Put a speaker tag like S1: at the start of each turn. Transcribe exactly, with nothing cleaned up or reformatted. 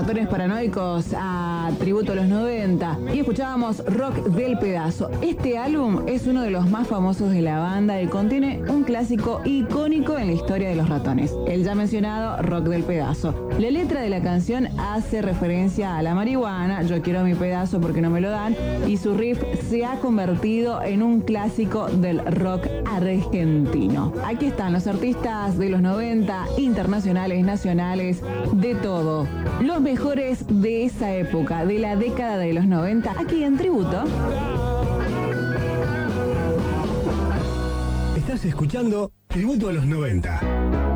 S1: Ratones Paranoicos a tributo a los noventa y escuchábamos Rock del Pedazo. Este álbum es uno de los más famosos de la banda y contiene un clásico icónico en la historia de los Ratones, el ya mencionado Rock del Pedazo. La letra de la canción hace referencia a la marihuana, yo quiero mi pedazo porque no me lo dan, y su riff se ha convertido en un clásico del rock argentino. Aquí están los artistas de los noventa, internacionales, nacionales, de todo. Los mejores de esa época, de la década de los noventa, aquí en Tributo.
S2: Estás escuchando Tributo a los noventa.